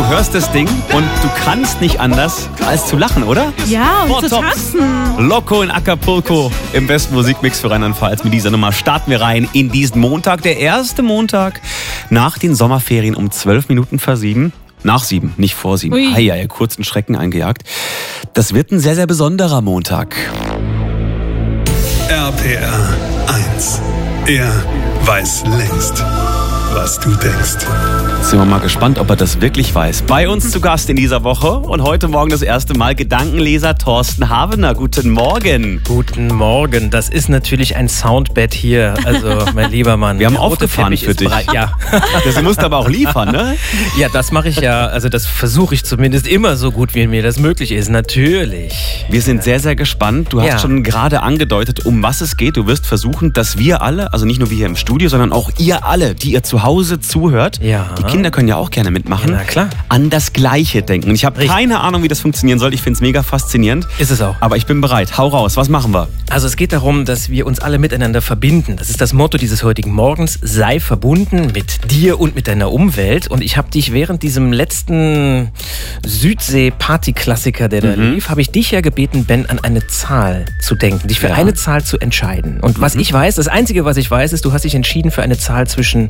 Du hörst das Ding und du kannst nicht anders als zu lachen, oder? Ja, und Four zu Tops. tanzen. Loco in Acapulco im besten Musikmix für Rheinland-Pfalz. Mit dieser Nummer starten wir rein in diesen Montag. Der erste Montag nach den Sommerferien um 12 Minuten vor 7. Nach 7, nicht vor 7. Ui. Ja, kurzen Schrecken eingejagt. Das wird ein sehr, sehr besonderer Montag. RPR 1. Er weiß längst, was du denkst. Sind wir mal gespannt, ob er das wirklich weiß. Bei uns zu Gast in dieser Woche und heute Morgen das erste Mal Gedankenleser Thorsten Havener. Guten Morgen. Guten Morgen. Das ist natürlich ein Soundbed hier. Also, mein lieber Mann. Wir haben der rote aufgefahren Teppich für ist dich. bereit. Ja. Das musst du aber auch liefern, ne? Ja, das mache ich ja. Also, das versuche ich zumindest immer so gut, wie mir das möglich ist. Natürlich. Wir sind sehr, sehr gespannt. Du hast schon gerade angedeutet, um was es geht. Du wirst versuchen, dass wir alle, also nicht nur wir hier im Studio, sondern auch ihr alle, die ihr zu Hause zuhört, Ja. die Kinder können ja auch gerne mitmachen, Ja, na klar. an das Gleiche denken. Und ich habe Richtig. keine Ahnung, wie das funktionieren soll. Ich finde es mega faszinierend. Ist es auch. Aber ich bin bereit. Hau raus. Was machen wir? Also es geht darum, dass wir uns alle miteinander verbinden. Das ist das Motto dieses heutigen Morgens. Sei verbunden mit dir und mit deiner Umwelt. Und ich habe dich während diesem letzten Südsee-Party-Klassiker, der da lief, habe ich dich ja gebeten, Ben, an eine Zahl zu denken, dich für Ja. eine Zahl zu entscheiden. Und was ich weiß, das Einzige, was ich weiß, ist, du hast dich entschieden für eine Zahl zwischen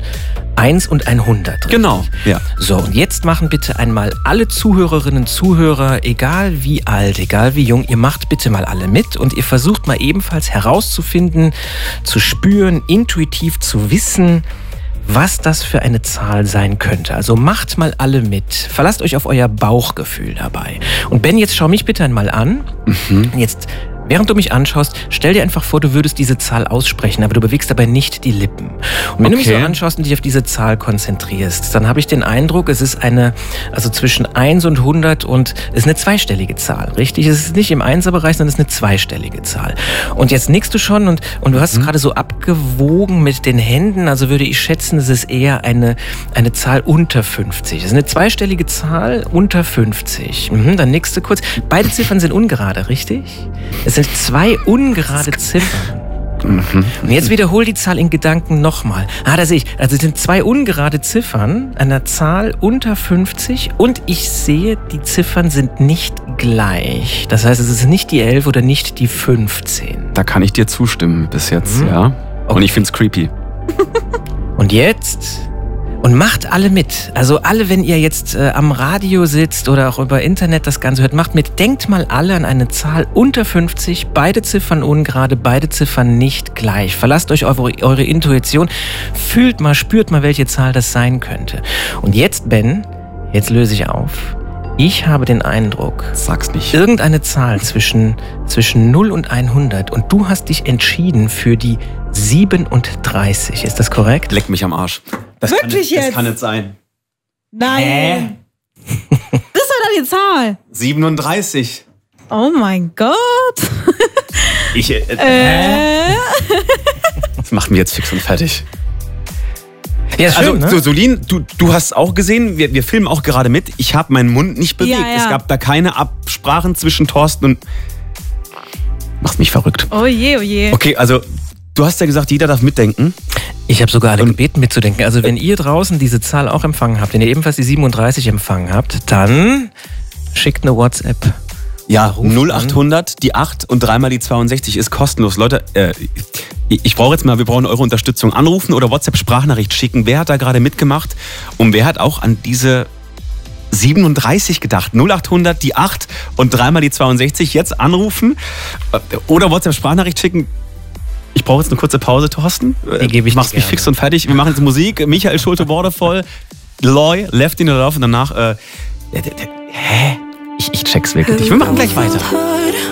1 und 100. richtig? Genau. Ja. So, und jetzt machen bitte einmal alle Zuhörerinnen und Zuhörer, egal wie alt, egal wie jung, ihr macht bitte mal alle mit und ihr versucht mal ebenfalls herauszufinden, zu spüren, intuitiv zu wissen, was das für eine Zahl sein könnte. Also macht mal alle mit. Verlasst euch auf euer Bauchgefühl dabei. Und Ben, jetzt schau mich bitte einmal an. Jetzt, während du mich anschaust, stell dir einfach vor, du würdest diese Zahl aussprechen, aber du bewegst dabei nicht die Lippen. Und wenn du mich so Okay. anschaust und dich auf diese Zahl konzentrierst, dann habe ich den Eindruck, es ist also zwischen 1 und 100 und es ist eine zweistellige Zahl, richtig? Es ist nicht im Einserbereich, sondern es ist eine zweistellige Zahl. Und jetzt nickst du schon und du hast es gerade so abgewogen mit den Händen, also würde ich schätzen, es ist eher eine Zahl unter 50. Es ist eine zweistellige Zahl unter 50. Dann nickst du kurz. Beide Ziffern sind ungerade, richtig? Es sind zwei ungerade Ziffern. Und jetzt wiederhol die Zahl in Gedanken nochmal. Da sehe ich. Also es sind zwei ungerade Ziffern einer Zahl unter 50 und ich sehe, die Ziffern sind nicht gleich. Das heißt, es ist nicht die 11 oder nicht die 15. Da kann ich dir zustimmen bis jetzt, ja. Und Okay. ich finde es creepy. Und jetzt? Und macht alle mit. Also alle, wenn ihr jetzt am Radio sitzt oder auch über Internet das Ganze hört, macht mit. Denkt mal alle an eine Zahl unter 50. Beide Ziffern ungerade, beide Ziffern nicht gleich. Verlasst euch auf eure Intuition. Fühlt mal, spürt mal, welche Zahl das sein könnte. Und jetzt, Ben, jetzt löse ich auf. Ich habe den Eindruck, Sag's nicht. irgendeine Zahl zwischen 0 und 100 und du hast dich entschieden für die 37. Ist das korrekt? Leck mich am Arsch. Das Wirklich Das jetzt? kann nicht sein. Nein. Das ist doch die Zahl. 37. Oh mein Gott. Das macht mich jetzt fix und fertig. Ja, ist Also, schön, ne? so, Solin, du hast auch gesehen, wir filmen auch gerade mit. Ich habe meinen Mund nicht bewegt. Ja, ja. Es gab da keine Absprachen zwischen Thorsten und... Macht mich verrückt. Oh je, oh je. Okay, also du hast ja gesagt, jeder darf mitdenken. Ich habe sogar alle gebeten mitzudenken. Also wenn ihr draußen diese Zahl auch empfangen habt, wenn ihr ebenfalls die 37 empfangen habt, dann schickt eine WhatsApp. Ja, Ruft 0800, die 8 und dreimal die 62 ist kostenlos. Leute, wir brauchen eure Unterstützung. Anrufen oder WhatsApp-Sprachnachricht schicken. Wer hat da gerade mitgemacht? Und wer hat auch an diese 37 gedacht? 0800, die 8 und dreimal die 62. Jetzt anrufen oder WhatsApp-Sprachnachricht schicken. Ich brauche jetzt eine kurze Pause, Thorsten. Die gebe ich dir Machst mich gerne. fix und fertig. Wir machen jetzt Musik. Michael Schulte, Bordervoll. Loy, Left in the Love und danach... Hä? Ich check's wirklich nicht. Wir machen gleich weiter.